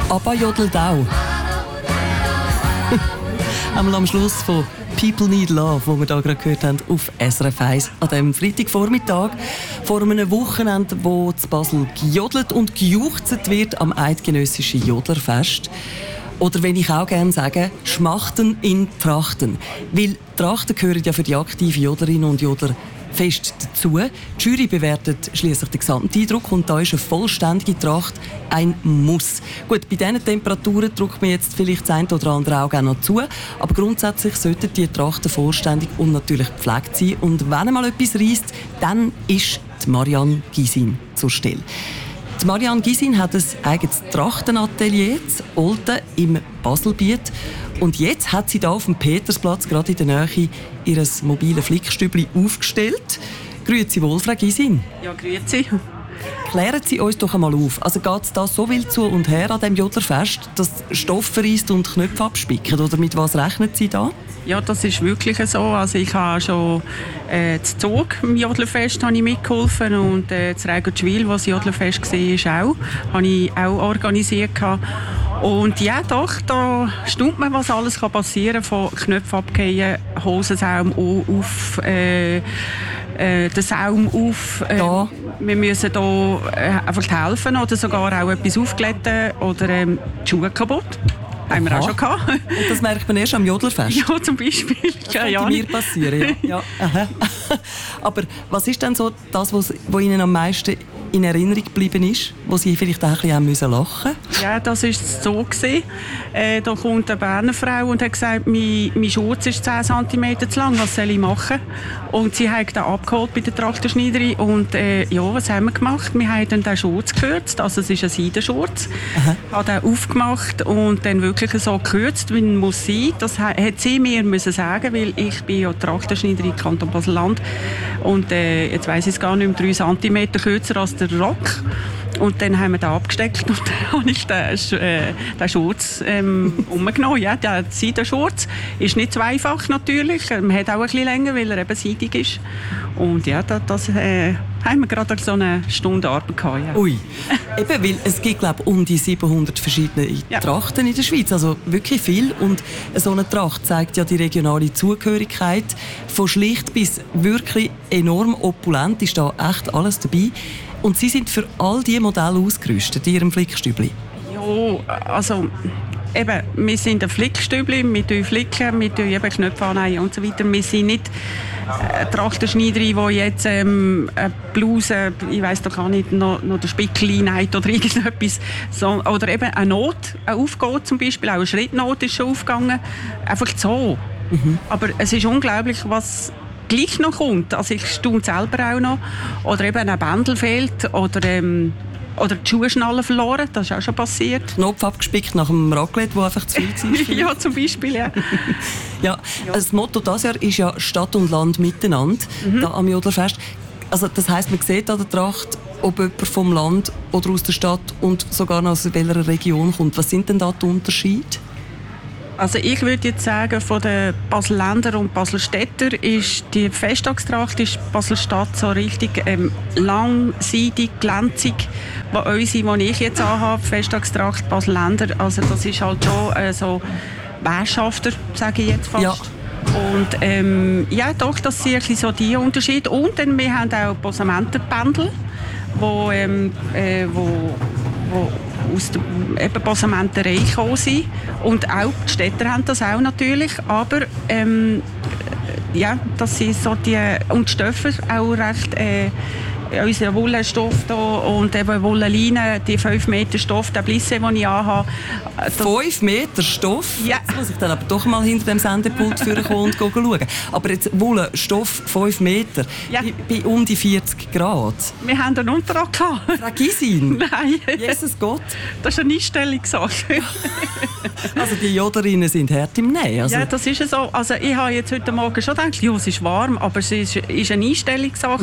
ABBA jodelt auch. Einmal am Schluss von «People Need Love», wo wir da gerade gehört haben, auf SRF 1 an diesem Freitagvormittag vor einem Wochenende, wo zu Basel gejodelt und gejuchzt wird am Eidgenössischen Jodlerfest. Oder wenn ich auch gerne sage, Schmachten in Trachten. Weil Trachten gehören ja für die aktiven Jodlerinnen und Jodler fest dazu. Die Jury bewertet schliesslich den Gesamteindruck und da ist eine vollständige Tracht ein Muss. Gut, bei diesen Temperaturen drückt mir jetzt vielleicht das eine oder andere Auge auch noch zu, aber grundsätzlich sollten die Trachten vollständig und natürlich gepflegt sein. Und wenn mal etwas reisst, dann ist die Marianne Gysin zur Stelle. Die Marianne Gysin hat ein eigenes Trachtenatelier in Olten im Baselbiet. Und jetzt hat sie hier auf dem Petersplatz, gerade in der Nähe, ihr mobiles Flickstübli aufgestellt. Grüezi wohl, Frau Gysin. Ja, grüezi. Klären Sie uns doch einmal auf. Also geht es da so viel zu und her an diesem Jodlerfest, dass Stoff verreist und Knöpfe abspicken? Oder mit was rechnen Sie da? Ja, das ist wirklich so. Also ich habe schon das Zug im Jodlerfest habe ich mitgeholfen und das Regenschwil, was Jodlerfest war, auch, habe ich auch organisiert. Und ja, doch, da staunt man, was alles passieren kann. Von Knöpfen abgehen, Hosensaum auf, den Saum auf. Wir müssen hier einfach helfen oder sogar auch etwas aufglätten oder die Schuhe kaputt. Haben wir auch schon gehabt. Und das merkt man erst am Jodlerfest? Ja, zum Beispiel. Das könnte mir passieren, ja. Aha. Aber was ist denn so das, was Ihnen am meisten in Erinnerung geblieben ist, wo Sie vielleicht auch ein bisschen lachen mussten? Ja, das war so. Da kommt eine Berner Frau und hat gesagt, mein Schurz ist 10 cm zu lang, was soll ich machen? Und sie hat den abgeholt bei der Trachtenschneiderin und ja, was haben wir gemacht? Wir haben dann den Schurz gekürzt, also es ist ein Seidenschurz. Hat den aufgemacht und dann wirklich so gekürzt, wie man muss sein. Das hat sie mir müssen sagen, weil ich bin ja Trachtenschneiderin im Kanton Basel-Land und jetzt weiss ich es gar nicht mehr, 3 cm kürzer als der Rock. Und dann haben wir den abgesteckt und dann habe ich den Schurz umgenommen. Ja, der Seidenschurz ist nicht so einfach natürlich. Man hat auch ein bisschen länger, weil er eben seidig ist. Und ja, das haben wir gerade so eine Stunde Arbeit gehabt. Ja. Ui, eben, weil es gibt, glaube ich, um die 700 verschiedene Trachten in der Schweiz. Also wirklich viel. Und so eine Tracht zeigt ja die regionale Zugehörigkeit. Von schlicht bis wirklich enorm opulent ist da echt alles dabei. Und Sie sind für all diese Modelle ausgerüstet in Ihrem Flickstübli? Ja, also eben, wir sind ein Flickstübli, wir flicken, wir eben Knöpfe annähen und so weiter. Wir sind nicht eine Trachtenschneiderin, die jetzt eine Bluse, ich weiss doch gar nicht, noch den Spickel hinein oder irgendetwas. So, oder eben eine Not aufgeht zum Beispiel, auch eine Schrittnot ist schon aufgegangen. Einfach so. Aber es ist unglaublich, was gleich noch kommt. Also ich staune selber auch noch. Oder eben ein Bändel fehlt oder die Schuhschnalle verloren, das ist auch schon passiert. Knopf abgespickt nach dem Raclette, wo einfach zu viel war. Ja, zum Beispiel, ja. Ja. Das Motto dieses Jahr ist ja «Stadt und Land miteinander» da am Jodlerfest. Also das heisst, man sieht an der Tracht, ob jemand vom Land oder aus der Stadt und sogar noch aus welcher Region kommt. Was sind denn da die Unterschiede? Also ich würde jetzt sagen, von den Baselländer und Baselstädter ist die Festtagstracht ist Baselstadt so richtig langseitig, glänzig. Die ich jetzt anhabe, Festtagstracht Baselländer, also das ist halt schon so Währschafter, sage ich jetzt fast. Ja. Und ja, doch, das sind so die Unterschiede. Und dann, wir haben auch Posamentenpendel, wo aus der Posamenterei gekommen sind. Und auch die Städter haben das auch natürlich. Aber ja, das sind so die... Und die Stoffe auch recht... unser Wollenstoff hier und eben Wollenleine, die 5 Meter Stoff, der Blisse, den ich anhabe. 5 Meter Stoff? Ja. Jetzt muss ich dann aber doch mal hinter dem Sendepult vorkommen und schauen. Aber jetzt Wollenstoff 5 Meter, ja. Bei um die 40 Grad. Wir haben einen Untertrag gehabt. Frau Gysin? Nein. Jesus Gott. Das ist eine Einstellungssache. Also die Jodlerinnen sind hart im Nähen. Also. Ja, das ist so. Also ich habe jetzt heute Morgen schon gedacht, ja, es ist warm, aber es ist eine Einstellungssache.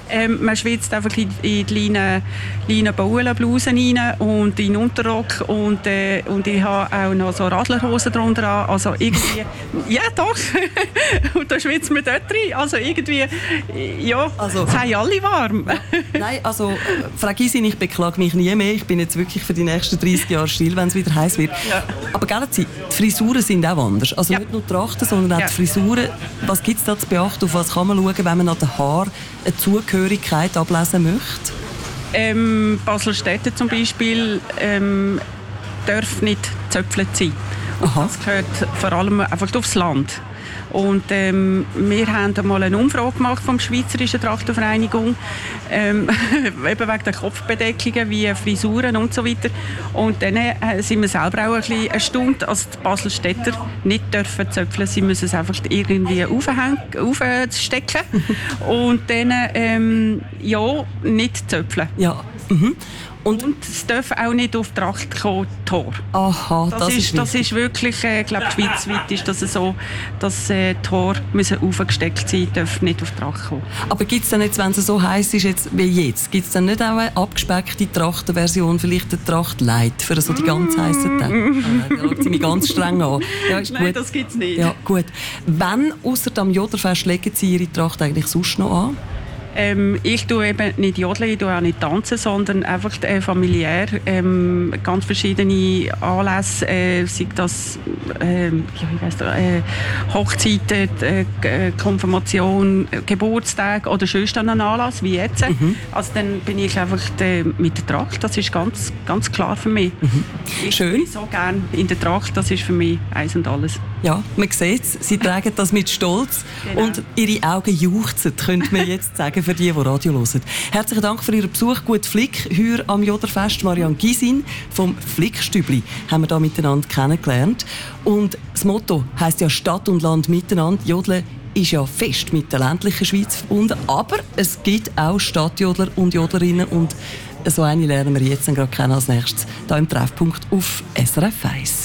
Man schwitzt einfach in die Leinenbaulenblusen rein und in den Unterrock und ich habe auch noch so Radlerhosen drunter an. Also irgendwie, ja doch, und da schwitzt man dort rein. Also irgendwie, ja, also, es haben alle warm. Nein, also Frau Gysin, ich beklage mich nie mehr. Ich bin jetzt wirklich für die nächsten 30 Jahre still, wenn es wieder heiß wird. Ja. Aber gell, die Frisuren sind auch anders. Also nicht nur die Trachten, sondern auch die Frisuren. Was gibt es da zu beachten? Auf was kann man schauen, wenn man an den Haaren eine Zugehörigkeit ablesen möchte? Basel-Städte zum Beispiel darf nicht zöpfelt sein. Das gehört vor allem einfach aufs Land. Und wir haben einmal eine Umfrage gemacht vom Schweizerischen Trachtenvereinigung, eben wegen der Kopfbedeckungen wie Frisuren und so weiter. Und dann sind wir selber auch ein bisschen erstaunt, dass die Basel-Städter nicht dürfen zöpfeln. Sie müssen es einfach irgendwie aufstecken und dann nicht zöpfeln. Ja. Und es darf auch nicht auf die Tracht kommen, Tor. Aha, das ist wirklich, ich glaube, schweizweit ist das so, dass Tor müssen aufgesteckt sein, dürfen nicht auf die Tracht kommen. Aber gibt es dann jetzt, wenn es so heiß ist jetzt, wie jetzt, gibt es dann nicht auch eine abgespeckte Trachtenversion, vielleicht eine Tracht Light für so die ganz heißen Tage? Da schaut sie mich ganz streng an. Ja, ist Nein, gut. Das gibt es nicht. Ja, gut. Wann, ausser am Joderfest, legen Sie Ihre Tracht eigentlich sonst noch an? Ich tue eben nicht jodeln, ich tue auch nicht tanzen, sondern einfach familiär ganz verschiedene Anlässe, sei das Hochzeiten, Konfirmation, Geburtstag oder sonst einen Anlass wie jetzt. Also dann bin ich einfach mit der Tracht, das ist ganz, ganz klar für mich. Schön. Ich bin so gerne in der Tracht, das ist für mich eins und alles. Ja, man sieht es, Sie tragen das mit Stolz und Ihre Augen juchzen, könnte man jetzt sagen, für die Radio hören. Herzlichen Dank für Ihren Besuch. Gut Flick, hier am Joderfest. Marianne Gysin vom Flickstübli haben wir da miteinander kennengelernt. Und das Motto heisst ja Stadt und Land miteinander. Jodeln ist ja fest mit der ländlichen Schweiz verbunden, aber es gibt auch Stadtjodler und Jodlerinnen und so eine lernen wir jetzt gerade kennen als nächstes hier im Treffpunkt auf SRF 1.